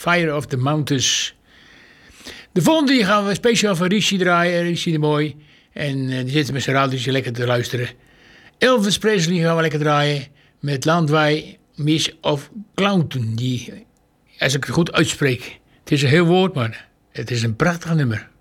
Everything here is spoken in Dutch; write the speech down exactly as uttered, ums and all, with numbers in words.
Fire of the Mountains. De volgende die gaan we speciaal van Richie draaien. Richie de Mooi. En uh, die zitten met zijn radiootje lekker te luisteren. Elvis Presley gaan we lekker draaien. Met Landwij Miss of Clownton. Die, als ik het goed uitspreek. Het is een heel woord, maar het is een prachtig nummer.